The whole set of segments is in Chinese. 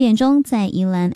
点钟在宜兰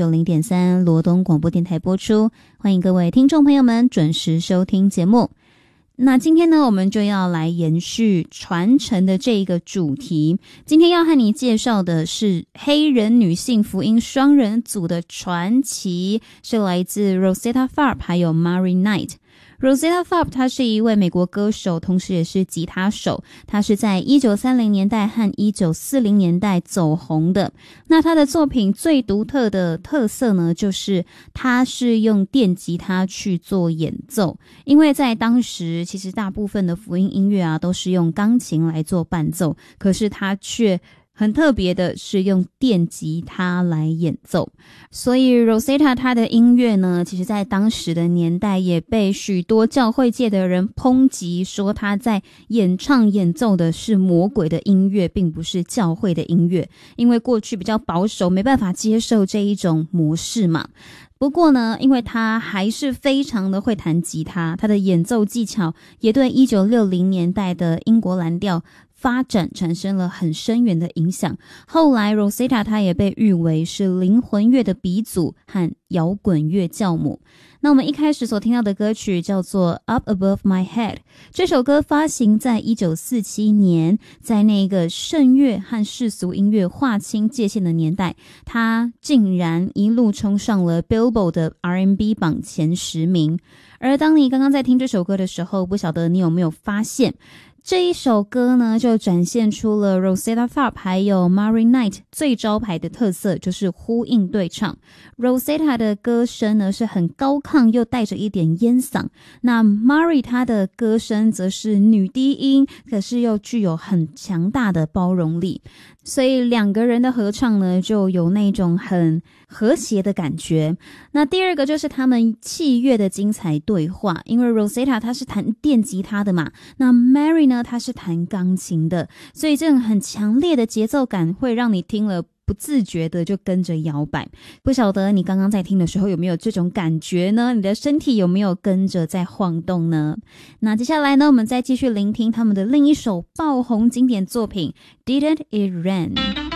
FM90.3 罗东广播电台播出，欢迎各位听众朋友们准时收听节目。那今天呢，我们就要来延续传承的这一个主题。今天要和你介绍的是黑人女性福音双人组的传奇，是来自 Rosetta Tharpe 还有 Mary Knight。Rosetta Tharpe 她是一位美国歌手，同时也是吉他手。她是在1930年代和1940年代走红的。那她的作品最独特的特色呢，就是她是用电吉他去做演奏。因为在当时，其实大部分的福音音乐啊，都是用钢琴来做伴奏，可是她却很特别的是用电吉他来演奏，所以 Rosetta 她的音乐呢，其实在当时的年代也被许多教会界的人抨击，说她在演唱演奏的是魔鬼的音乐，并不是教会的音乐，因为过去比较保守，没办法接受这一种模式嘛。不过呢，因为他还是非常的会弹吉他，他的演奏技巧也对1960年代的英国蓝调发展产生了很深远的影响。后来 Rosetta 她也被誉为是灵魂乐的鼻祖和摇滚乐教母。那我们一开始所听到的歌曲叫做 Up Above My Head， 这首歌发行在1947年，在那个圣乐和世俗音乐划清界限的年代，它竟然一路冲上了 Billboard 的 R&B 榜前10名。而当你刚刚在听这首歌的时候，不晓得你有没有发现，这一首歌呢，就展现出了 Rosetta Tharpe 还有 Mary Knight 最招牌的特色，就是呼应对唱。Rosetta 的歌声呢是很高亢又带着一点烟嗓，那 Mary 她的歌声则是女低音，可是又具有很强大的包容力，所以两个人的合唱呢就有那种很和谐的感觉。那第二个就是他们器乐的精彩对话，因为 Rosetta 她是弹电吉他的嘛，那 Mary 呢她是弹钢琴的，所以这种很强烈的节奏感会让你听了不自觉的就跟着摇摆。不晓得你刚刚在听的时候有没有这种感觉呢？你的身体有没有跟着在晃动呢？那接下来呢，我们再继续聆听他们的另一首爆红经典作品 Didn't It Rain。